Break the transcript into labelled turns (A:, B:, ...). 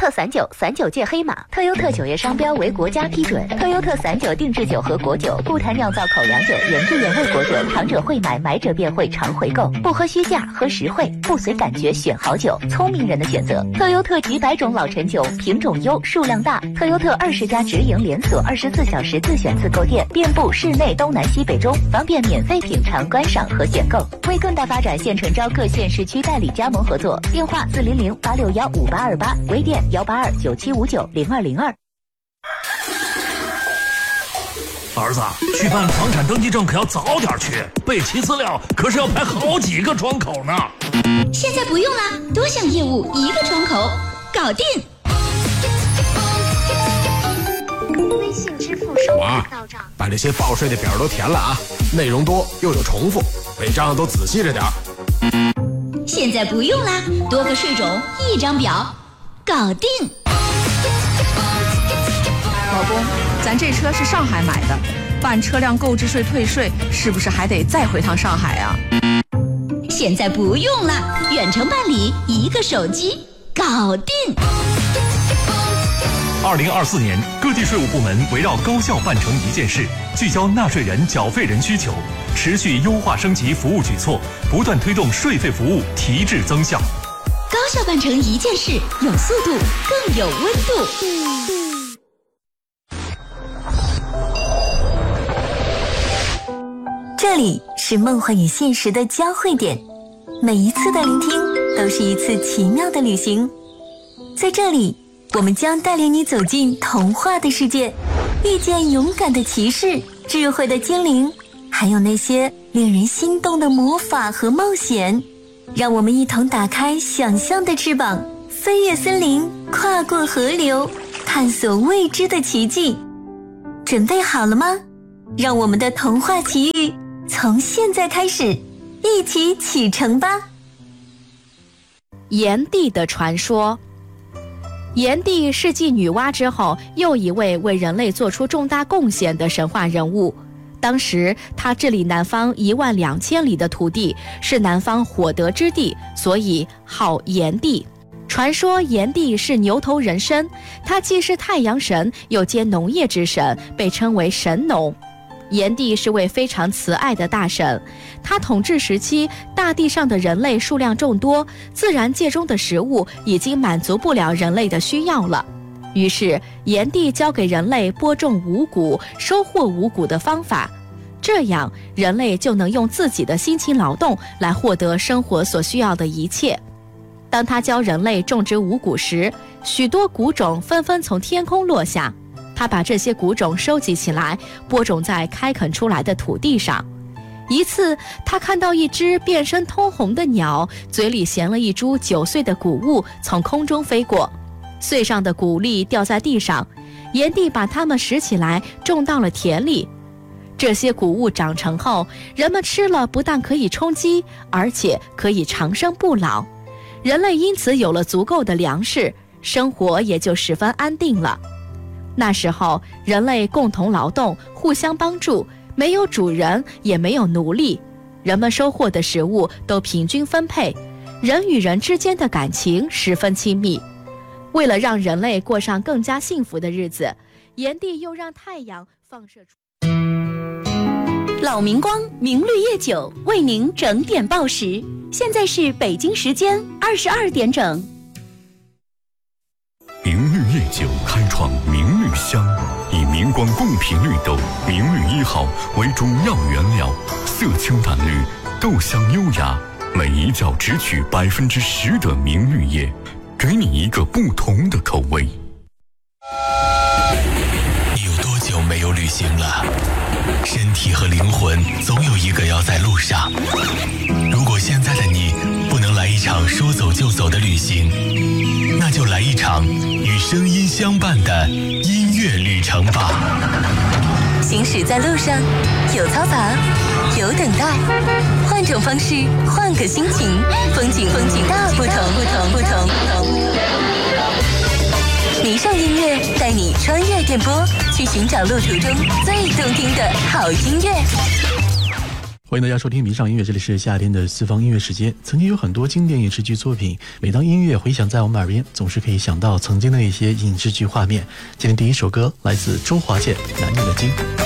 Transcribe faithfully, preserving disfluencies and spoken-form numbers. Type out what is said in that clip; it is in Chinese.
A: 特散酒，散酒界黑马。特优特酒业商标为国家批准。特优特散酒定制酒和果酒，不谈酿造口粮酒，原汁原味果酒，尝者会买，买者便会常回购。不喝虚价，喝实惠，不随感觉选好酒，聪明人的选择。特优特几百种老陈酒，品种优，数量大。特优特二十家直营连锁，二十四小时自选自购店，遍布市内东南西北中，方便免费品尝、观赏和选购。为更大发展，现诚招各县市区代理加盟合作，电话四零零八六幺五八二八，微店幺八二九七五九零二零二。
B: 儿子，去办房产登记证可要早点去，备齐资料可是要排好几个窗口呢。
C: 现在不用了，多项业务一个窗口，搞定。
D: 微信支付收款到账，
E: 把这些报税的表都填了啊，内容多又有重复，每张都仔细着点。
C: 现在不用啦，多个税种一张表，搞定。
F: 老公，咱这车是上海买的，办车辆购置税退税是不是还得再回趟上海啊？
C: 现在不用了，远程办理，一个手机搞定。
G: 二零二四年，各地税务部门围绕高效办成一件事，聚焦纳税人、缴费人需求，持续优化升级服务举措，不断推动税费服务提质增效。
C: 高效办成一件事，有速度，更有温度。
H: 这里是梦幻与现实的交汇点，每一次的聆听都是一次奇妙的旅行。在这里，我们将带领你走进童话的世界，遇见勇敢的骑士、智慧的精灵，还有那些令人心动的魔法和冒险。让我们一同打开想象的翅膀，飞越森林，跨过河流，探索未知的奇迹。准备好了吗？让我们的童话奇遇从现在开始，一起启程吧。
I: 炎帝的传说。炎帝是继女娲之后又一位为人类做出重大贡献的神话人物。当时他治理南方一万两千里的土地，是南方火德之地，所以号炎帝。传说炎帝是牛头人身，他既是太阳神，又兼农业之神，被称为神农。炎帝是位非常慈爱的大神，他统治时期，大地上的人类数量众多，自然界中的食物已经满足不了人类的需要了。于是炎帝教给人类播种五谷、收获五谷的方法，这样人类就能用自己的辛勤劳动来获得生活所需要的一切。当他教人类种植五谷时，许多谷种纷纷从天空落下，他把这些谷种收集起来，播种在开垦出来的土地上。一次，他看到一只变身通红的鸟，嘴里衔了一株九岁的谷物从空中飞过，穗上的谷粒掉在地上，炎帝把它们拾起来种到了田里。这些谷物长成后，人们吃了不但可以充饥，而且可以长生不老。人类因此有了足够的粮食，生活也就十分安定了。那时候人类共同劳动，互相帮助，没有主人也没有奴隶，人们收获的食物都平均分配，人与人之间的感情十分亲密。为了让人类过上更加幸福的日子，炎帝又让太阳放射出。
C: 老明光明绿叶酒为您整点报时，现在是北京时间二十二点整。
J: 明绿叶酒开创明绿香，以明光贡品绿豆明绿一号为主要原料，色清淡绿，豆香优雅，每一窖只取百分之十的明绿叶，给你一个不同的口味。
K: 你有多久没有旅行了？身体和灵魂总有一个要在路上。如果现在的你不能来一场说走就走的旅行，那就来一场与声音相伴的音乐旅程吧。
H: 行驶在路上，有嘈杂，有等待，换种方式，换个心情，风景风景大不同不同不同不同。迷上音乐带你穿越电波，去寻找路途中最动听的好音乐。
L: 欢迎大家收听迷上音乐，这里是夏天的私房音乐时间。曾经有很多经典影视剧作品，每当音乐回响在我们耳边，总是可以想到曾经的一些影视剧画面。今天第一首歌来自周华健《男人的心》。